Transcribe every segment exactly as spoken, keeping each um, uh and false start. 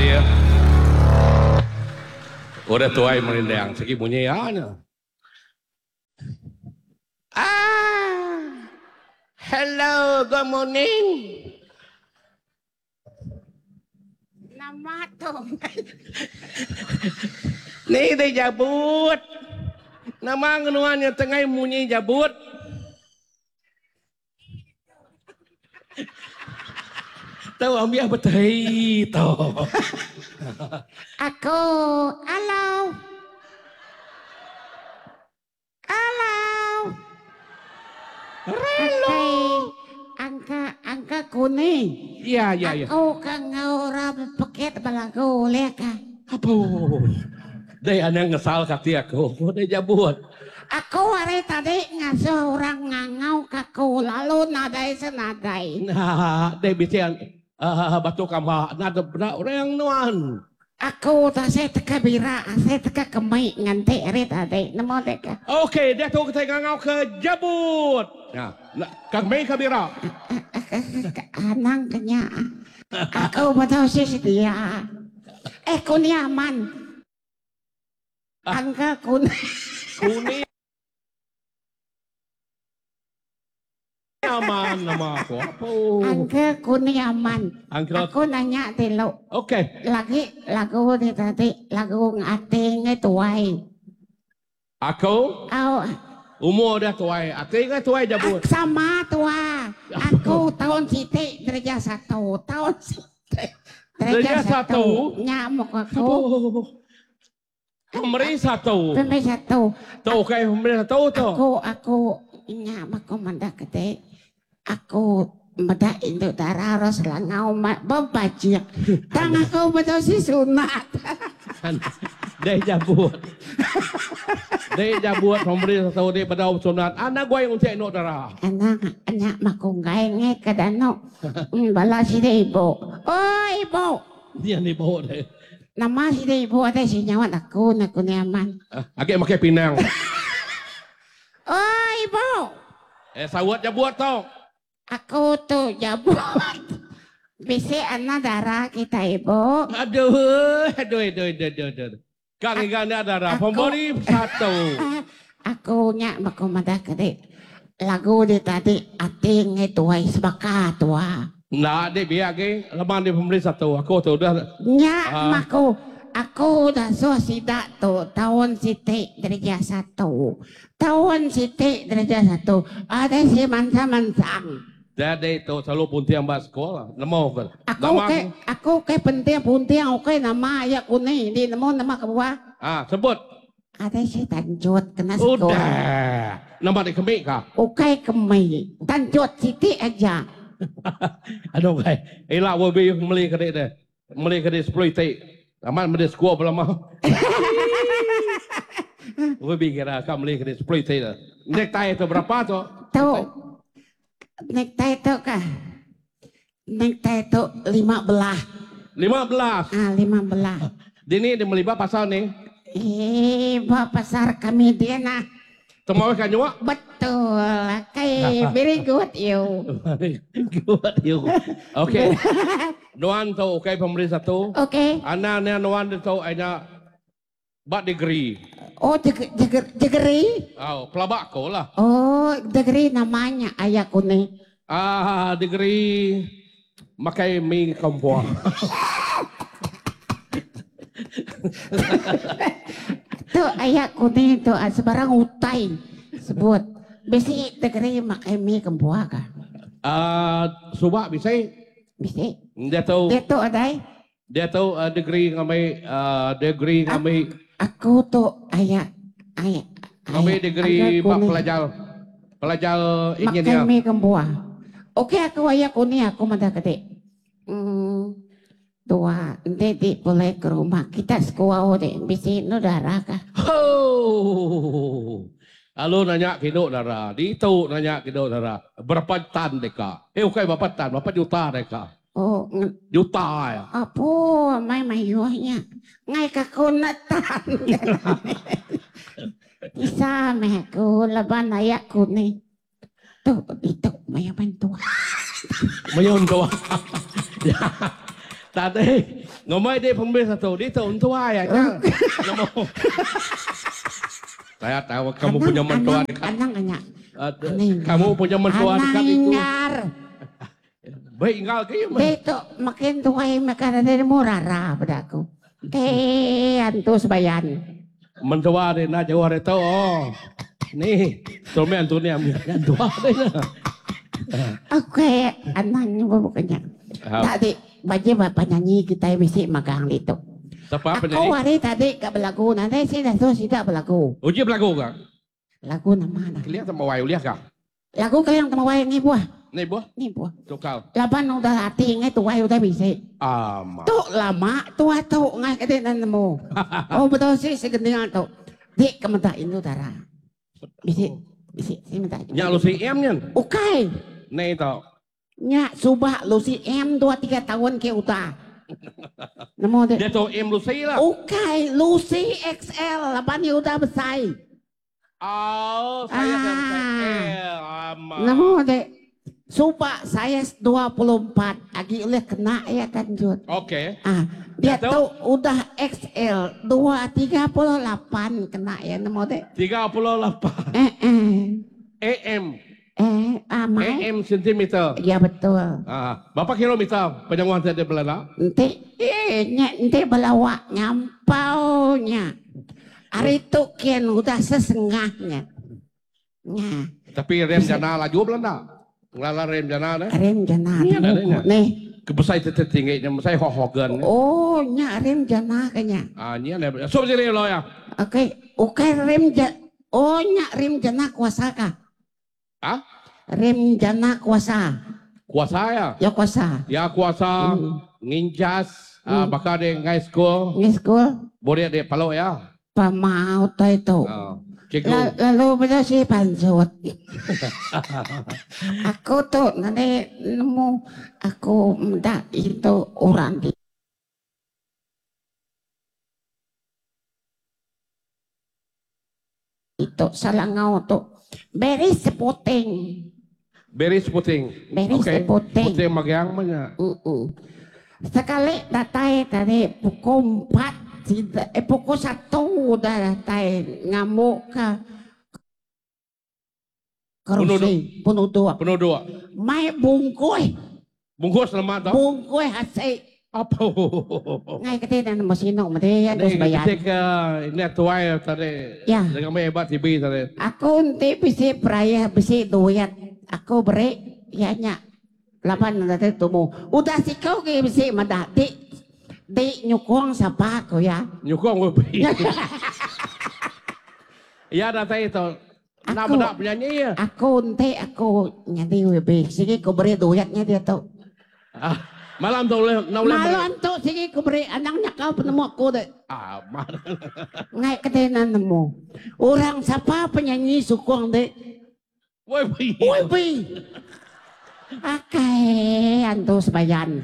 kasih ya. Udah tuai merindang, segi bunyiannya. Ah, hello, good morning. Nama tuh. Nih dia jabut. Nama ngenuannya tengah munyi jabut. Tahu ambil apa tadi tahu. Aku, halo. Halo. Hello. Angka, angka kuning. Iya, iya, iya. Aku kan ngorang paket balago leka. Apa? Dia yang ngesal kati aku. Dia jabut. Aku hari tadi ngasuh orang ngangau kaku lalu nadai senadai. Nah, dia bisa uh, batu kama nada benar orang nuan. Aku tak saya teka bira, saya teka kemai nganti hari tadi. Nemo deka. Oke, dia tuh kita ngangau ke jabut. Nah, kang Mei kabira. Anang kenya. Aku betul sih dia. Eh kunyaman. Angka kun. Kuning. Aman nama aku. Apa? Angka kunyaman. Angka. Aku nanya dulu. Oke. Lagi lagu di tadi lagu ngating itu tuai. Aku. Oh. Umur dia tuai. Ating tuai jabut. Sama tua. Aku tahun siti derajat satu. Tahun siti derajat satu. Nyamuk aku. Pemberi satu. Pemberi satu. Tuh kayak pemberi satu tuh. Aku aku nyamuk aku mendak gede. Aku medak induk darah harus langau membajik. Tangan aku betul si sunat. Dia jabut. Dia jabut pemberi satu dia pada sunat. Anak gue yang untuk induk darah. Anak anak maku ngai ke danau. Balas si ibu. Oh ibu. Dia nih bawa deh. Nama si ibu ada si nyawa aku nak nyaman. Agak pakai pinang. Oh ibu. Eh sawat jabut tau. Aku tuh jabut. Bisa anak darah kita ibu. Aduh, aduh, aduh, aduh, aduh, aduh. Kang ikan darah, pemberi satu. Aku nyak maku madah kede. Lagu di tadi ating itu ay sebaka tua. Nah, dia biar ke, lemah dia pemberi satu. Aku tuh udah. Nyak maku. Aku udah so sidak tuh tahun siti derajat satu. Tahun siti derajat satu. Ada si mansang-mansang. Jadi itu selalu puntiang bahas sekolah. Nemu kan? Aku ke, aku ke penting puntiang oke nama ayah kuning di nemu nama kebuah. Ah sebut. Ada si tanjut kena sekolah. Udah. Nama di kemik kah? Oke kemik. Tanjut siti aja. Aduh kayak. Elak wabi meli kedai deh. Meli kedai sepuluh tik. Aman meli sekolah belum mau. Wabi kira kamu meli kedai sepuluh tik dah. Nektai itu berapa tuh? Tuh. Nektai itu kah? Nektai itu lima belah. Lima belas. Ah lima belah. Dini di melibah pasal nih. Eh, bawa pasar kami dia nah. Temui kan juga? Betul. Kayak very good you. Good you. Oke. Nuan tu oke pemberi satu. Oke. Anak ni nuan tu ada bat degree. Oh, jeger, jeger, jegeri. Oh, pelabak kau lah. Oh, degree namanya ayah kuning. Ah, degree makai mie kompor. Tuh ayah kuning tuh sebarang utai sebut. Besi degree makai mie kompor kah? Ah, subak bisa? Bisa. Dia tahu. Dia tuh ada. Dia tahu uh, degree kami uh, degree kami. Aku tuh ayah ayah. Kami degree pak pelajar pelajar engineer. Makai mie kompor. Oke aku ayah kuning aku mada gede. Hmm, tua, nanti boleh ke rumah kita sekolah deh, bisa no darah kah? Oh, halo nanya kilo darah, di itu nanya kilo darah, berapa tan deka? Eh, oke berapa tan, berapa juta deka? Oh, juta ya? Apa, may mayuhnya, ngay kakunatan. Isa meku laban ayak kuning. Tuh, itu mayaman tua. Mayon tua. Tadi Ngomong dia pembeli satu. Dia tahu untuk ayahnya. Ngomong. Saya tahu kamu Anang, punya mentua anang, dekat. Anang, anang. Uh, Anang. kamu punya mentua Anang dekat itu. ingar. Baik ingal kayo. Dito, makin tua yung makananay mo rara pada aku. Kaya antos bayan. Mentua dia na jauh dia tahu. Oh. Nih, tolong antu ni ambil mentua dia na. Oke, anaknya bukannya. Tadi baju bapak nyanyi kita mesti magang itu. Siapa Aku penyanyi? hari tadi ke belagu, nanti sih dah tu tidak belagu. Uji belagu kah? Lagu nama mana? Lihat sama wayu lihat kah? Lagu kalian temu wayu ni buah, Nih buah, ni buah. tukal. Laban udah hati ngai tu wayu udah bisa. Ama. Tu lama tu tu ngai kete nemu. Oh betul sih segendengan tu. Di kementak itu darah. Bisa, bisa, sih minta. Nya lu si M nya. Oke. Nih tau. Nya subah lu si M dua tiga tahun ke utah. Nemu deh. Dia tahu M lu si lah. Oke, Lucy X L, laban ya udah besar. Oh, saya Ah. dan saya. Ama. Nemu deh. Sumpah saya dua puluh empat, lagi oleh kena ya kan Jud. Oke. Ah, dia Dia tuh udah X L dua tiga puluh delapan kena ya nemu deh. tiga puluh delapan Eh eh A M. eh amai. A M sentimeter. Ya betul. Ah, berapa kilometer penjangkauan saya Belanda? Ente eh nya ente balawak nyampaunya. Hari itu kian udah sesengahnya. Nya. Tapi rem jana laju Belanda. Ngelala rem jana deh. Rem jana Ini ada buku. adanya. Nih. Kebesai tertinggi, saya hohogan. Oh, nya rem jana kayaknya. Ah, ini ada. So jadi lo ya. Oke, oke rem ja. Oh, nya rem jana kuasa kah? Ah, Rem jana kuasa. kuasa ya. Ya kuasa. Ya kuasa Hmm. nginjas, ah, bakal dia ngai school, Ini school boleh dia palo ya. pamau to itu. Ah, cikgu. La- Lalu betul sih pansut. Aku tuh nanti nemu aku minta itu orang di itu salangau tuh beri seputing. Beri seputing. Beri Oke. seputing. Seputing magyang mana? Mm-mm. Sekali datai tadi pukul empat, sida- eh pukul satu udah datai ngamuk ke kerusi bunuh dua. Penuh dua. Mai bungkui, Bungkus lemak tau. bungkui hasi. Apa? Ngay ketidan mo sino mo yan dos Ini bayan. ketika ini tuai tadi. Ya. Dengan hebat T V tadi. Ako unti bisi praya bisi duyat. Ako beri ya nya. Laban na dati tumo. Udah sikaw kay bisi madati. Di nyukong sa pa ko ya. Nyukong gue beri. Ya data itu. Nama Aku- nak penyanyi ya. Ako unti ako nyadi webe. Sige ko beri duyat nya dia to. Ah, malam tu boleh, nak boleh. Malam to sige ko beri anaknya kau penemu ako de. Ah, malam. Ngay katinan mo. Orang sapa penyanyi sukong de. Woi, beri. Uy, bi. Akay, antos bayan.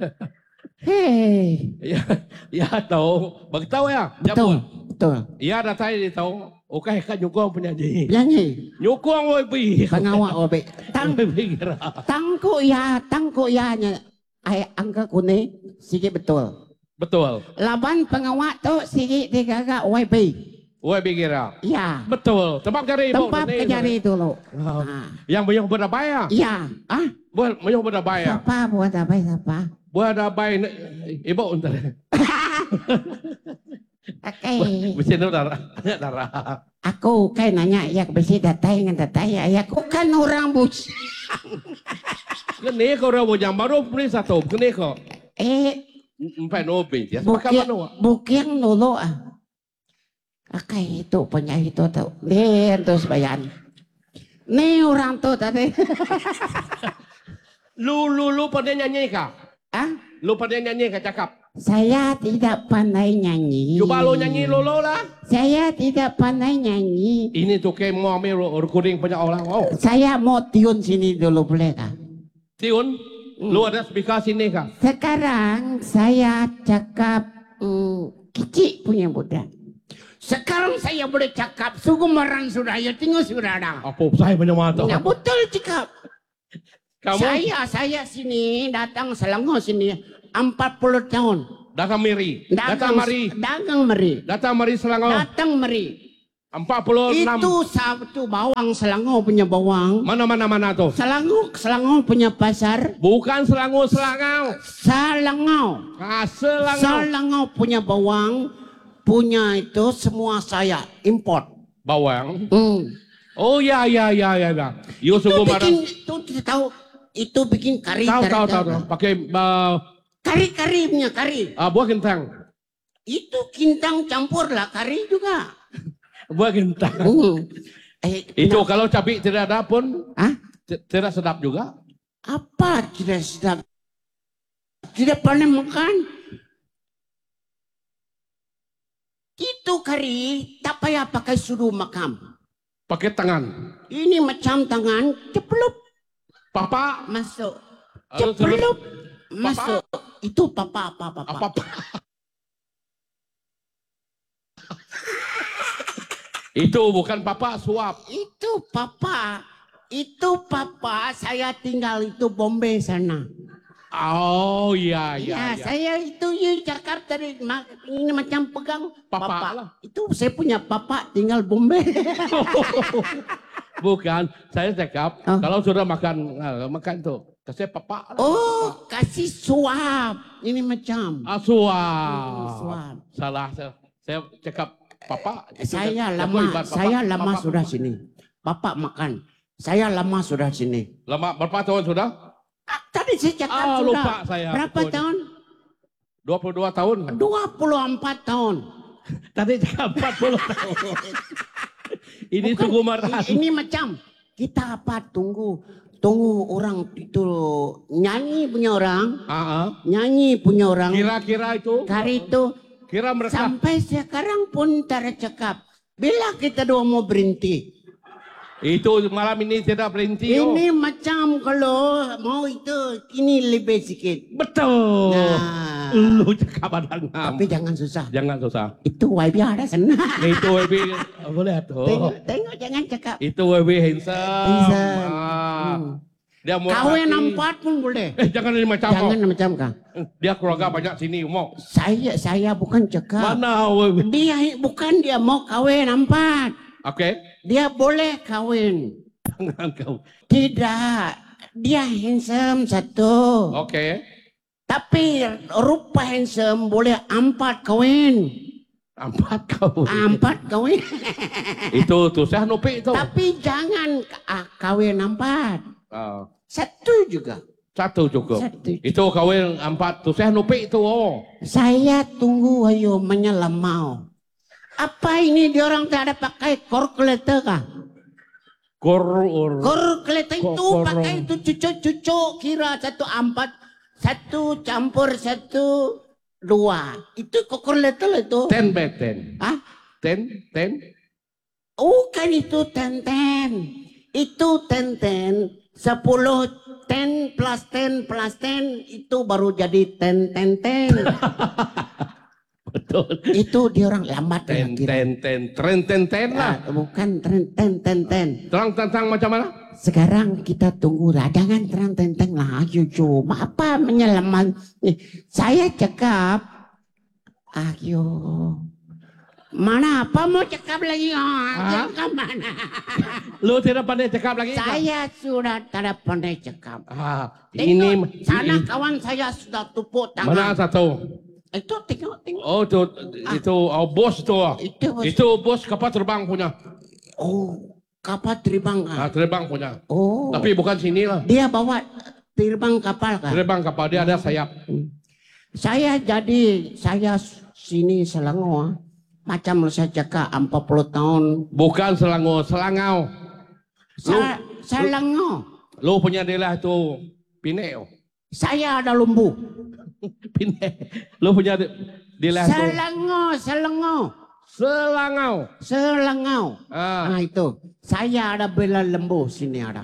Hey. Ya, ya tahu. Bagi tahu ya. Betul, betul. Ya data ini tahu. Oke, kan nyukong penyanyi. Yanyi, Nyukong woi beri. pangawa obe. Tang, Woi beri kira. tangko ya, tangko ya nya. Ay, angka kune, sige betul. Betul. Laban pengawa to, sige digaga Y B. Woi beri kira. Ya, Betul. Tempat cari ibu. tempat Ini, kejari dulu. Ah. Ah, Yang banyak berdabaya. ya, ah, Buat banyak berdabaya. siapa buat apa, siapa? Buat dabaya. Ibu untuk. Oke, Mesti itu darah. Darah. aku kayak nanya, ya besi datay dengan datay, ya aku kan orang bus. Kene ko raw jam baru pun satu. Kene ko. Eh, Empat nobe. Ya sepakat Bukit, mana? bukit nulo ah. Akay itu penyanyi itu tuh. Dia terus bayan. Nih orang tuh tadi. Lu lu lu pada nyanyi kah? Ah, Lu pada nyanyi kah cakap? saya tidak pandai nyanyi. Coba lu nyanyi lu lu lah. Saya tidak pandai nyanyi. Ini tuh kayak mau ambil recording banyak orang. Oh, Saya mau tiun sini dulu boleh kah? Tiun, lu ada speaker sini kah? Sekarang saya cakap hmm, kecil punya budak. Sekarang saya boleh cakap sugumaran sudah ya tinggal sudah ada. Apa saya banyak mata? Ya betul cakap. Kamu Saya saya sini datang Selangor sini empat puluh tahun. Datang meri. Datang mari. Dagang meri. Datang mari Selangor. Datang meri. empat puluh enam. Itu satu bawang Selangor punya bawang. Mana mana mana tuh? Selangor Selangor punya pasar. Bukan Selangor Selangau. Selangor. Ah, Selangor. Selangor punya bawang. Punya itu semua saya import. Bawang. Hmm. Oh ya ya ya ya ya. Yo Itu sungguh bikin, marah. itu tahu, itu bikin kari. Tahu kari- tahu tahu tahu. Pakai uh, Kari-kari punya kari. uh, buah kentang. Itu kintang campur lah kari juga. Buah kentang. Hmm. Eh, Itu nah, kalau cabai tidak ada pun Hah? t- tidak sedap juga. Apa tidak sedap? Tidak pernah makan. Itu kari tak payah pakai sudu makam. Pakai tangan. Ini macam tangan cepelup Papa. masuk. Lalu terus Cepelup masuk. Itu papa apa papa. apa? apa? Itu bukan papa suap. Itu papa. Itu papa saya tinggal itu Bombay sana. Oh iya Ya, iya. iya. saya itu di Jakarta dari ma- ini macam pegang Papa papa. lah. Itu saya punya papa tinggal Bombay. Bukan, saya cakap Oh. kalau sudah makan uh, makan tuh kasih papa. lah. Oh, kasih suap. Ini macam. Ah, suap. Suap. Salah saya, saya cakap papa. Itu Saya kan- lama, ibarat papa, saya lama papa. sudah sini. Papa makan. Saya lama sudah sini. Lama berapa tahun sudah? Ah, tadi saya cakap Ah, sudah. lupa saya. Berapa Betul. tahun? dua puluh dua tahun. dua puluh empat tahun. Tadi cakap empat puluh tahun. Ini Bukan, tunggu marah. i- Ini macam kita apa tunggu tunggu orang itu nyanyi punya orang, Ah, ah. nyanyi punya orang. Kira-kira itu, Kari itu kira mereka sampai sekarang pun tak cakap. Bila kita dua mau berhenti. itu malam ini tidak berhenti. oh. Ini macam kalau mau itu ini lebih sikit. Betul. Nah, Lu cakap ada ngam. tapi jangan susah. Jangan susah. Itu Y B ada sana. Itu W B boleh tuh. Tengok, tengok jangan cakap. Itu W B handsome. Handsome. Ah. Hmm. Dia mau Kawin empat pun boleh. Eh jangan ini macam Jangan kau. macam kah? Dia keluarga banyak sini mau. Saya saya bukan cakap. Mana W B? Dia bukan dia mau kawin empat. Oke. Dia boleh kawin. Jangan kau. Tidak. Dia handsome satu. Oke. Tapi rupa handsome boleh empat kawin. Empat kau. Empat kawin. Itu tuh saya nupi itu. Tapi jangan ah, kawin empat. Ah, Satu juga. satu cukup. Satu. Itu kawin empat tuh saya nupi itu. Oh. Saya tunggu ayo menyelam mau. Apa ini diorang tak ada pakai kalkulator kah? Kor. Kalkulator itu Kor- pakai itu cucuk-cucuk kira satu empat. Satu campur satu dua. Itu kalkulator itu. Ten by ten. Hah? Ten, ten. Bukan itu ten-ten. Itu ten-ten. Sepuluh ten plus ten plus ten. Itu baru jadi ten-ten-ten. Betul. Itu dia orang lambat. Ten, kira. ten, ten, ten, ten, ten lah. Ah, bukan ten-ten-ten. Terang tentang macam mana? Sekarang kita tunggu lah. Jangan terang-tenteng lah. Ayo, apa menyelamat. Saya cakap. Ayo. Mana apa mau cakap lagi? Oh, ke mana? Lu tidak pandai cakap lagi? Kak? Saya sudah tidak pandai cakap. Ah, Tengok, ini sana ini- kawan saya sudah tupuk mana tangan. satu? Itu tengok, tengok. Oh, itu itu oh, bos itu. ah. Itu bos. Itu bos kapal terbang punya. Oh, kapal terbang. Ah, Ah. terbang punya. Oh, Tapi bukan sini lah. dia bawa terbang kapal kan? Terbang kapal dia ada sayap. Saya jadi, saya sini Selangor. Macam saya cakap empat puluh tahun. Bukan Selangor, Selangau. Sa Selangor. Lu punya daerah itu Pineo. Saya ada lumbu. Pineo. Lu punya de- daerah itu Selangor, Selangor. Selangau. Selangor. Ah, Nah itu. Saya ada bela lembu sini ada.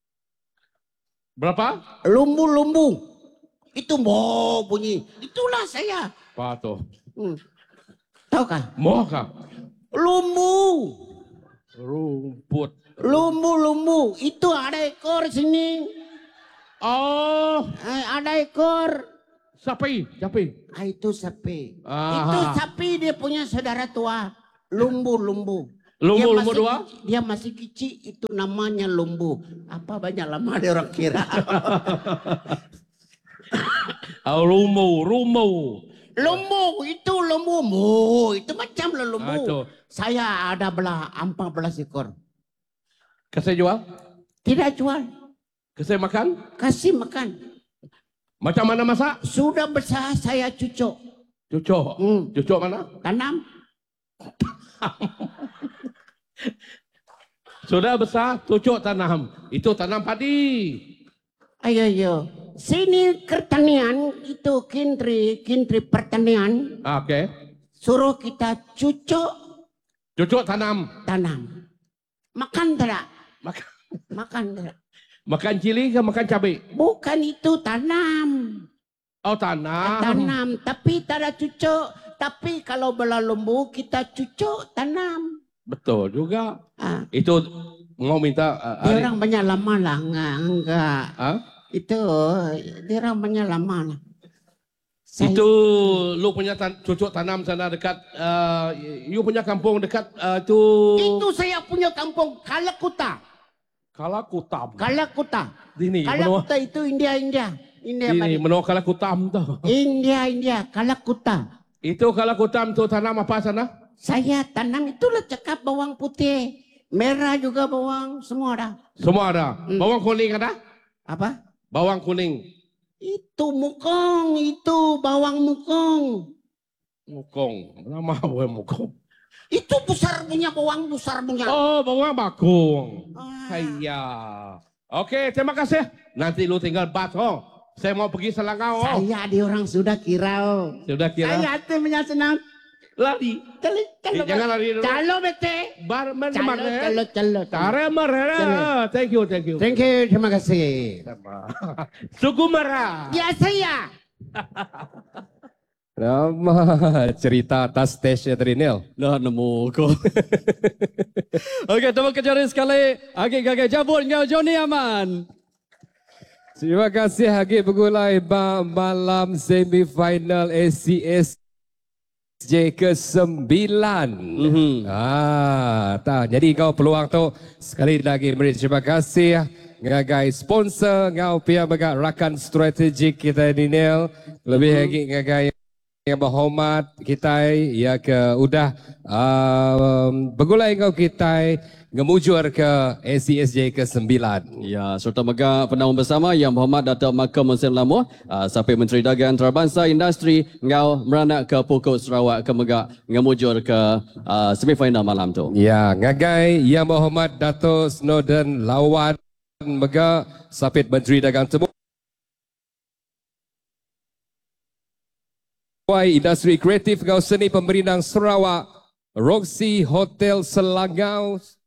berapa? Lumbu-lumbu. Itu mau bunyi. Itulah saya. Apa tuh? Hmm. Tahu kah? Mau kah? Lumbu. Rumput. Lumbu-lumbu. Itu ada ekor sini. Oh, Eh, ada ekor. Sapi, sapi. Ah, itu sapi. Ah. Itu sapi dia punya saudara tua. Lumbu-lumbu. Lumbu, Dia lumbu masih- dua? Dia masih kecil, itu namanya lumbu. Apa banyak lama dia orang kira. Oh, lumbu, lumbu. Lumbu, itu lumbu. Mu, itu macam lah lumbu. Ah, itu. Saya ada belah empat belas ekor. Kasih jual? Tidak jual. Kasih makan? Kasih makan. Macam mana masak? Sudah besar saya cucuk. Cucuk. Hmm. Cucuk mana? Tanam. Sudah besar, cucuk tanam. Itu tanam padi. Ayo, ayo. Sini pertanian, itu kintri, kintri pertanian. Ah, Okey. Suruh kita cucuk Cucuk tanam. tanam. Makan tidak? Makan, Makan tidak? makan cili ke makan cabai? Bukan itu tanam. Oh, tanam. Tanam, tapi tak ada cucuk. Tapi kalau belah lumbu, kita cucuk tanam. Betul juga. Ah, Itu mau minta uh, dia adik- orang banyak lama lah. Enggak, enggak. Ah? Itu, dia orang banyak lama lah. Saya- Itu lu punya tan cucuk tanam sana dekat uh, you punya kampung dekat uh, tu Itu saya punya kampung, Kalakuta. Kalakutam. Kalakuta. Dini menua Kalakuta itu India, India. India, dini Bali. menua Kalakutam tu. India, India, Kalakuta. Itu Kalakutam tu tanam apa sana? Saya tanam itulah cakap bawang putih, merah juga bawang, semua ada. Semua ada. Hmm. Bawang kuning ada? Apa? Bawang kuning. Itu mukong, itu bawang mukong. Mukong. Nama apa mukong? Itu besar punya bawang, besar punya. Oh, bawang bakung. Ah. Hayya. Okey, terima kasih. Nanti lu tinggal batong. Saya mau pergi Selangau. Oh. Saya di orang sudah kira. Oh. Sudah kira. Saya hati punya senang. Lari. Calo, calo, Eh, jangan lari dulu. Calo bete. Bar Calo, mana? calo, calo, calo. Tara marah. Thank you, thank you. Thank you, terima kasih. Suku marah. Ya saya. Nama cerita atas stage tadi Nel. Dah nemu ko. Okey, terima kasih sekali. Agak gagak jabut ngau Johnny Aman. Terima kasih Hagi Pegulai ba malam semifinal A C S J ke sembilan. Mhm. Ah, tak. Jadi kau peluang tu sekali lagi beri terima kasih ngagai sponsor ngau pihak bagak rakan strategik kita ni Nel. Lebih lagi ngagai yang berhormat kita ya ke udah um, begulai kau kita ngemujur ke A C S J ke sembilan. Ya, serta mega penawar bersama yang berhormat Datuk Makam Musim Lama, uh, sampai Menteri Dagangan Antarabangsa Industri ngau meranak ke Pokok Sarawak ke mega ngemujur ke uh, semifinal malam tu. Ya, ngagai yang berhormat Datuk Snowden Lawan mega sapit Menteri Dagang Temu. Industri Kreatif Ngau Seni Pemerinang Sarawak, Roxy Hotel Selangau,